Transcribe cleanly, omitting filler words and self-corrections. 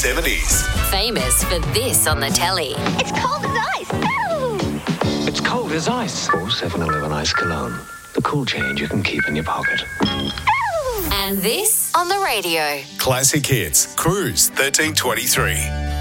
70s. Famous for this on the telly. It's cold as ice. Ooh. It's cold as ice. Or 7-Eleven Ice Cologne. The cool change you can keep in your pocket. And this on the radio. Classic Hits. Cruise 1323.